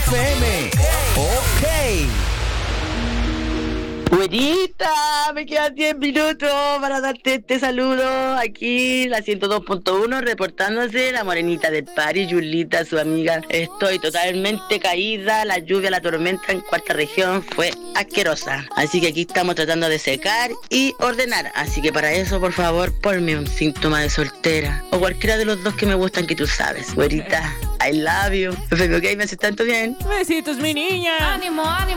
FM. Ok. Güerita, me quedan 10 minutos para darte este saludo. Aquí, la 102.1, reportándose la morenita del Pari, Julita, su amiga. Estoy totalmente caída, la lluvia, la tormenta en cuarta región fue asquerosa. Así que aquí estamos tratando de secar y ordenar. Así que para eso, por favor, ponme un síntoma de soltera. O cualquiera de los dos que me gustan que tú sabes. Güerita, I love you. Ok, me haces tanto bien. Besitos, mi niña. Ánimo, ánimo.